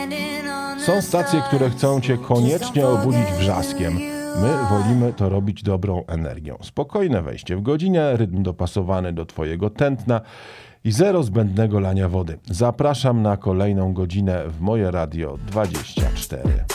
Są stacje, które chcą cię koniecznie obudzić wrzaskiem. My wolimy to robić dobrą energią. Spokojne wejście w godzinę, rytm dopasowany do twojego tętna i zero zbędnego lania wody. Zapraszam na kolejną godzinę w Moje Radio 24.